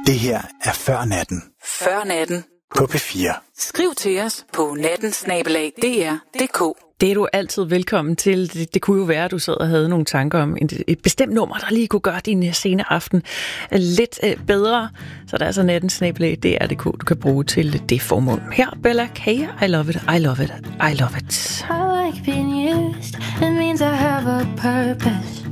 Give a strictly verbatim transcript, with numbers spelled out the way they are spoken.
Det her er Før Natten Før Natten på P fire. Skriv til os på natten snabel-a d r punktum d k. Det er du altid velkommen til. Det, det kunne jo være, at du sad og havde nogle tanker om et, et bestemt nummer, der lige kunne gøre din sene aften lidt øh, bedre. Så der er altså natten snabel-a d r punktum d k, du kan bruge til det formål. Her, Bella Kaya, I love it, I love it, I love it. I like being used, it means I have a purpose.